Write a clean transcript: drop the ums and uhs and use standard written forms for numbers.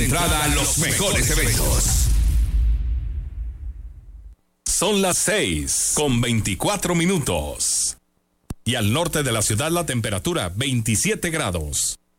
entrada a los mejores eventos. Son las 6:24. Y al norte de la ciudad la temperatura 27 grados.